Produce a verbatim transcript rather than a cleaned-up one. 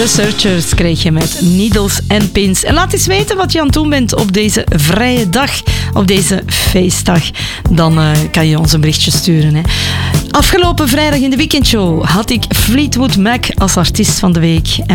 The Searchers kreeg je met Needles and Pins. En laat eens weten wat je aan het doen bent op deze vrije dag, op deze feestdag. Dan uh, kan je ons een berichtje sturen. Hè. Afgelopen vrijdag in de weekendshow had ik Fleetwood Mac als artiest van de week.